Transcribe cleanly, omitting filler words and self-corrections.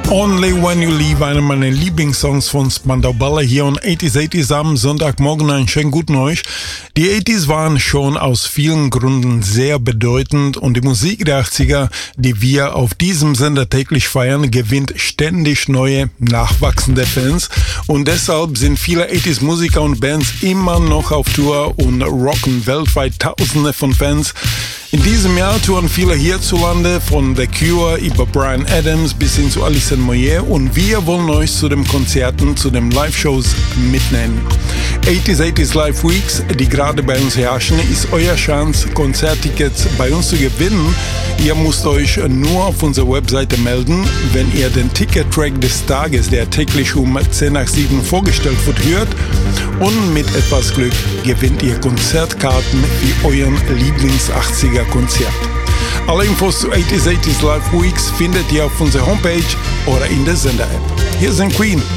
Only When You Leave, einer meiner Lieblingssongs von Spandau Ballet hier und 80s am Sonntagmorgen. Einen schönen guten euch. Die 80s waren schon aus vielen Gründen sehr bedeutend und die Musik der 80er, die wir auf diesem Sender täglich feiern, gewinnt ständig neue, nachwachsende Fans und deshalb sind viele 80s Musiker und Bands immer noch auf Tour und rocken weltweit Tausende von Fans. In diesem Jahr touren viele hierzulande, von The Cure über Bryan Adams bis hin zu Alison Moyet, und wir wollen euch zu den Konzerten, zu den Live-Shows mitnehmen. 80s Live Weeks, die gerade bei uns herrschen, ist euer Chance, Konzerttickets bei uns zu gewinnen. Ihr müsst euch nur auf unserer Webseite melden, wenn ihr den Ticket-Track des Tages, der täglich um 10 nach 7 vorgestellt wird, hört, und mit etwas Glück gewinnt ihr Konzertkarten für euren Lieblings-80er-Konzert. Alle Infos zu 80s Live Weeks findet ihr auf unserer Homepage oder in der Sender-App. Hier sind Queen,